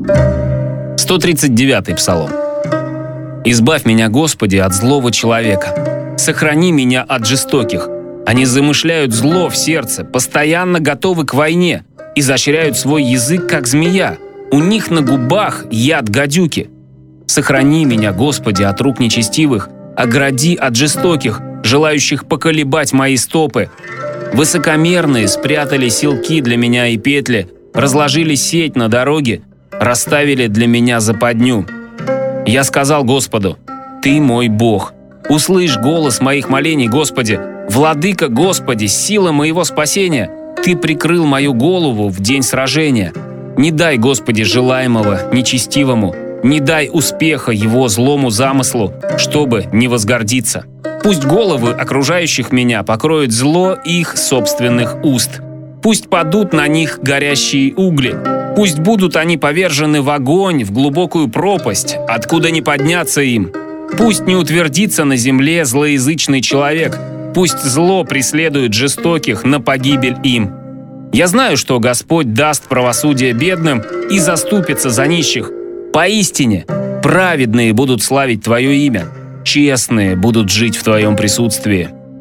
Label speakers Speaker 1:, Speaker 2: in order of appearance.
Speaker 1: 139-й псалом. «Избавь меня, Господи, от злого человека. Сохрани меня от жестоких. Они замышляют зло в сердце, постоянно готовы к войне, изощряют свой язык, как змея. У них на губах яд гадюки. Сохрани меня, Господи, от рук нечестивых, огради от жестоких, желающих поколебать мои стопы. Высокомерные спрятали силки для меня и петли, разложили сеть на дороге, расставили для меня западню. Я сказал Господу: Ты мой Бог. Услышь голос моих молений, Господи. Владыка, Господи, сила моего спасения. Ты прикрыл мою голову в день сражения. Не дай, Господи, желаемого нечестивому, не дай успеха его злому замыслу, чтобы не возгордиться. Пусть головы окружающих меня покроют зло их собственных уст. Пусть падут на них горящие угли. Пусть будут они повержены в огонь, в глубокую пропасть, откуда не подняться им. Пусть не утвердится на земле злоязычный человек. Пусть зло преследует жестоких на погибель им. Я знаю, что Господь даст правосудие бедным и заступится за нищих. Поистине, праведные будут славить Твое имя, честные будут жить в Твоем присутствии.